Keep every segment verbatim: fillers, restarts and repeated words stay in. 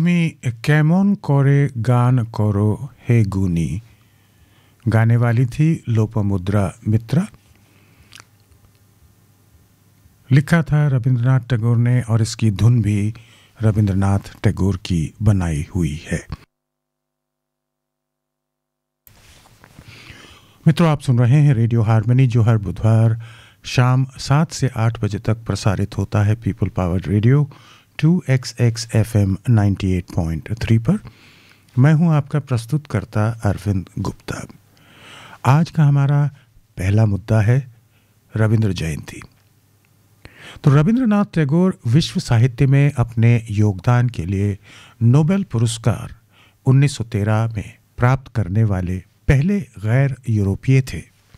তুমি কেমন করে গান করো हे गुनी गाने वाली थी लोपामुद्रा मित्रा। लिखा था रविंद्रनाथ टैगोर ने और इसकी धुन भी रविंद्रनाथ टैगोर की बनाई हुई है। मित्रों, आप सुन रहे हैं रेडियो हार्मनी जो हर बुधवार शाम सात से आठ बजे तक प्रसारित होता है people powered radio to x x F M अट्ठानवे पॉइंट तीन पर। मैं हूं आपका प्रस्तुतकर्ता अरविंद गुप्ता। आज का हमारा पहला मुद्दा है रविंद्र जयंती। तो रविंद्रनाथ टैगोर विश्व साहित्य में अपने योगदान के लिए नोबेल पुरस्कार उन्नीस सौ तेरह में प्राप्त करने वाले पहले गैर यूरोपीय थे।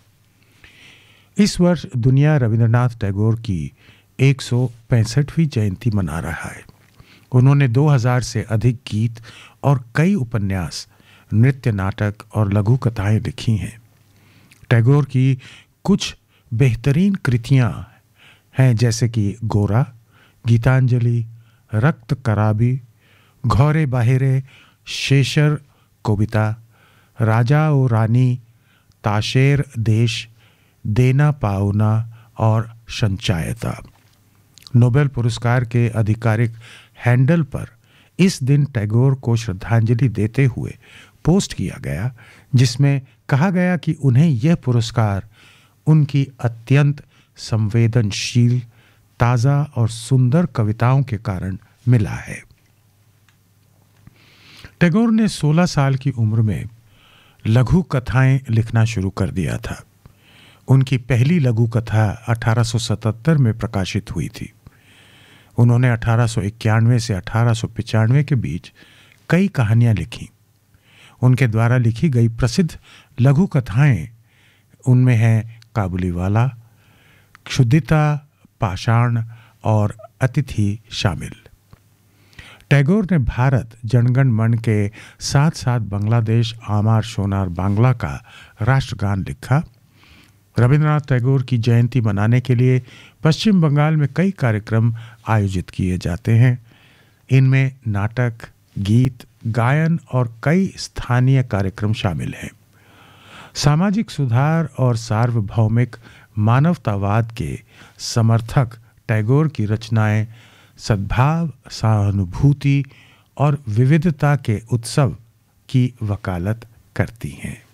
इस वर्ष दुनिया रविंद्रनाथ टैगोर की एक सौ पैंसठवीं जयंती मना रहा है। उन्होंने दो हज़ार से अधिक गीत और कई उपन्यास, नृत्य, नाटक और लघु कथाएं लिखी हैं। टैगोर की कुछ बेहतरीन कृतियां हैं जैसे कि गोरा, गीतांजलि, रक्त कराबी, घौरे बाहेरे, शेषर कविता, राजा और रानी, ताशेर देश, देना पाओना और संचायता। नोबेल पुरस्कार के आधिकारिक हैंडल पर इस दिन टैगोर को श्रद्धांजलि देते हुए पोस्ट किया गया, जिसमें कहा गया कि उन्हें यह पुरस्कार उनकी अत्यंत संवेदनशील, ताज़ा और सुंदर कविताओं के कारण मिला है। टैगोर ने सोलह साल की उम्र में लघु कथाएं लिखना शुरू कर दिया था। उनकी पहली लघु कथा अठारह सौ सतहत्तर में प्रकाशित हुई थी। उन्होंने अठारह सौ इक्यानवे से अठारह सौ पचानवे के बीच कई कहानियां लिखीं। उनके द्वारा लिखी गई प्रसिद्ध लघु कथाएं उनमें हैं काबुलीवाला, क्षुधिता, पाषाण और अतिथि शामिल। टैगोर ने भारत जनगण मन के साथ साथ बांग्लादेश आमार सोनार बांग्ला का राष्ट्रगान लिखा। रविंद्रनाथ टैगोर की जयंती मनाने के लिए पश्चिम बंगाल में कई कार्यक्रम आयोजित किए जाते हैं। इनमें नाटक, गीत, गायन और कई स्थानीय कार्यक्रम शामिल हैं। सामाजिक सुधार और सार्वभौमिक मानवतावाद के समर्थक टैगोर की रचनाएं सद्भाव, सहानुभूति और विविधता के उत्सव की वकालत करती हैं।